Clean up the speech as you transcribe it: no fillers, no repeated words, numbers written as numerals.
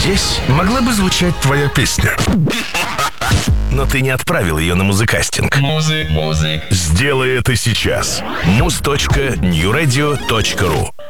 здесь могла бы звучать твоя песня. Но ты не отправил ее на музыкастинг. Музык. Сделай это сейчас. muz.newradio.ru